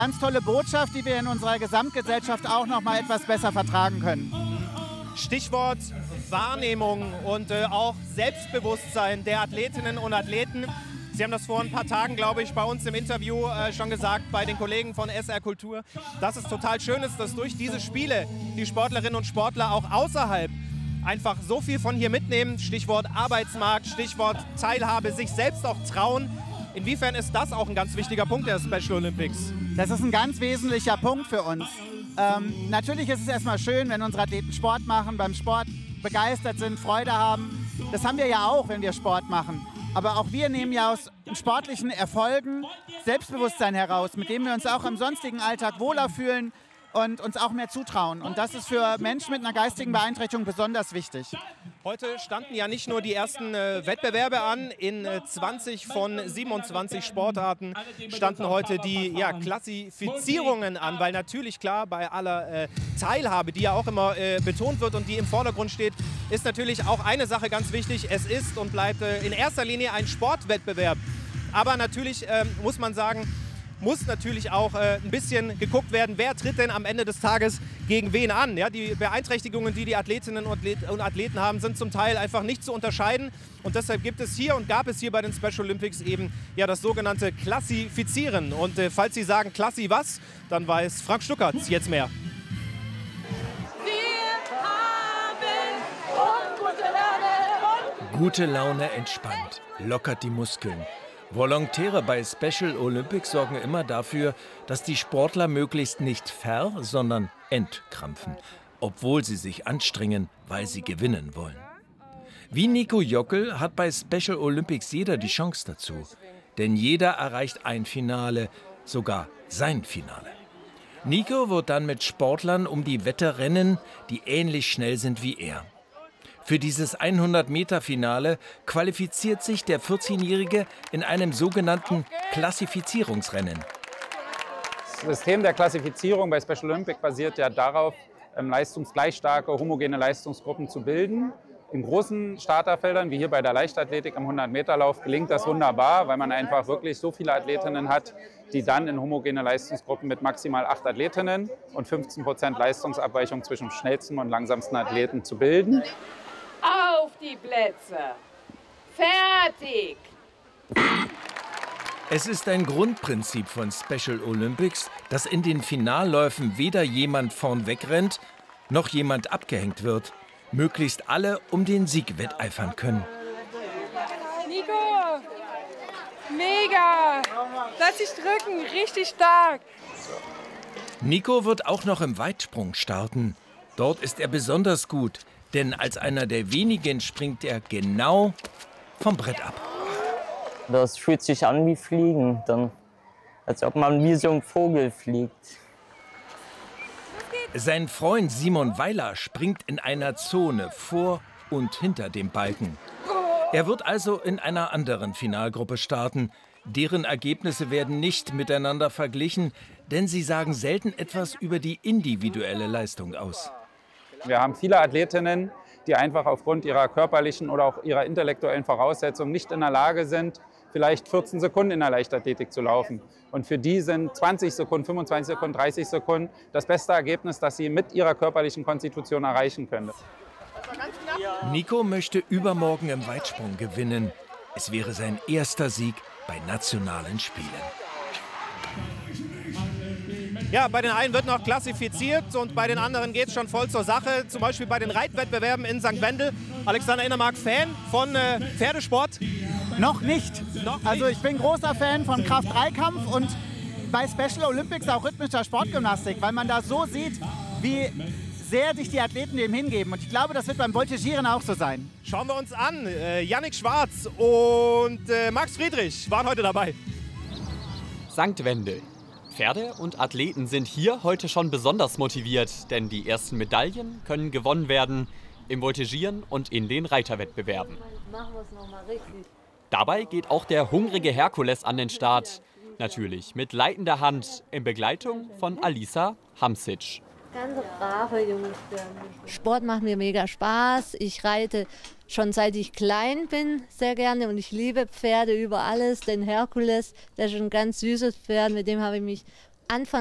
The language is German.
Ganz tolle Botschaft, die wir in unserer Gesamtgesellschaft auch noch mal etwas besser vertragen können. Stichwort Wahrnehmung und auch Selbstbewusstsein der Athletinnen und Athleten. Sie haben das vor ein paar Tagen, glaube ich, bei uns im Interview schon gesagt, bei den Kollegen von SR Kultur, dass es total schön ist, dass durch diese Spiele die Sportlerinnen und Sportler auch außerhalb einfach so viel von hier mitnehmen. Stichwort Arbeitsmarkt, Stichwort Teilhabe, sich selbst auch trauen. Inwiefern ist das auch ein ganz wichtiger Punkt der Special Olympics? Das ist ein ganz wesentlicher Punkt für uns. Natürlich ist es erstmal schön, wenn unsere Athleten Sport machen, beim Sport begeistert sind, Freude haben. Das haben wir ja auch, wenn wir Sport machen. Aber auch wir nehmen ja aus sportlichen Erfolgen Selbstbewusstsein heraus, mit dem wir uns auch im sonstigen Alltag wohler fühlen und uns auch mehr zutrauen. Und das ist für Menschen mit einer geistigen Beeinträchtigung besonders wichtig. Heute standen ja nicht nur die ersten Wettbewerbe an. In 20 von 27 Sportarten standen heute die Klassifizierungen an. Weil natürlich klar, bei aller Teilhabe, die ja auch immer betont wird und die im Vordergrund steht, ist natürlich auch eine Sache ganz wichtig. Es ist und bleibt in erster Linie ein Sportwettbewerb. Aber natürlich muss man sagen, muss natürlich auch ein bisschen geguckt werden, wer tritt denn am Ende des Tages gegen wen an. Ja, die Beeinträchtigungen, die die Athletinnen und Athleten haben, sind zum Teil einfach nicht zu unterscheiden. Und deshalb gibt es hier und gab es hier bei den Special Olympics eben ja das sogenannte Klassifizieren. Und falls Sie sagen, Klassi was, dann weiß Frank Stuckert jetzt mehr. Gute Laune entspannt, lockert die Muskeln. Volontäre bei Special Olympics sorgen immer dafür, dass die Sportler möglichst nicht sondern entkrampfen, obwohl sie sich anstrengen, weil sie gewinnen wollen. Wie Nico Jockel hat bei Special Olympics jeder die Chance dazu. Denn jeder erreicht ein Finale, sogar sein Finale. Nico wird dann mit Sportlern um die Wette rennen, die ähnlich schnell sind wie er. Für dieses 100-Meter-Finale qualifiziert sich der 14-Jährige in einem sogenannten Klassifizierungsrennen. Das System der Klassifizierung bei Special Olympics basiert ja darauf, leistungsgleichstarke, homogene Leistungsgruppen zu bilden. In großen Starterfeldern, wie hier bei der Leichtathletik im 100-Meter-Lauf, gelingt das wunderbar, weil man einfach wirklich so viele Athletinnen hat, die dann in homogene Leistungsgruppen mit maximal 8 Athletinnen und 15% Leistungsabweichung zwischen schnellsten und langsamsten Athleten zu bilden. Auf die Plätze! Fertig! Es ist ein Grundprinzip von Special Olympics, dass in den Finalläufen weder jemand vorn wegrennt, noch jemand abgehängt wird. Möglichst alle um den Sieg wetteifern können. Nico! Mega! Lass dich drücken, richtig stark! Nico wird auch noch im Weitsprung starten. Dort ist er besonders gut, denn als einer der wenigen springt er genau vom Brett ab. Das fühlt sich an wie Fliegen, dann, als ob man wie so ein Vogel fliegt. Sein Freund Simon Weiler springt in einer Zone vor und hinter dem Balken. Er wird also in einer anderen Finalgruppe starten. Deren Ergebnisse werden nicht miteinander verglichen, denn sie sagen selten etwas über die individuelle Leistung aus. Wir haben viele Athletinnen, die einfach aufgrund ihrer körperlichen oder auch ihrer intellektuellen Voraussetzungen nicht in der Lage sind, vielleicht 14 Sekunden in der Leichtathletik zu laufen. Und für die sind 20 Sekunden, 25 Sekunden, 30 Sekunden das beste Ergebnis, das sie mit ihrer körperlichen Konstitution erreichen können. Nico möchte übermorgen im Weitsprung gewinnen. Es wäre sein erster Sieg bei nationalen Spielen. Ja, bei den einen wird noch klassifiziert und bei den anderen geht es schon voll zur Sache. Zum Beispiel bei den Reitwettbewerben in St. Wendel. Alexander Innermark, Fan von Pferdesport? Noch nicht. Also ich bin großer Fan von Kraft-3-Kampf und bei Special Olympics auch rhythmischer Sportgymnastik, weil man da so sieht, wie sehr sich die Athleten dem hingeben. Und ich glaube, das wird beim Voltigieren auch so sein. Schauen wir uns an. Yannick Schwarz und Max Friedrich waren heute dabei. St. Wendel. Pferde und Athleten sind hier heute schon besonders motiviert, denn die ersten Medaillen können gewonnen werden im Voltigieren und in den Reiterwettbewerben. Machen wir es noch mal richtig. Dabei geht auch der hungrige Herkules an den Start. Natürlich mit leitender Hand in Begleitung von Alisa Hamsic. Ganz brave junge Sterne. Sport macht mir mega Spaß. Ich reite schon seit ich klein bin sehr gerne und ich liebe Pferde über alles. Den Herkules, der ist ein ganz süßes Pferd, mit dem habe ich mich Anfang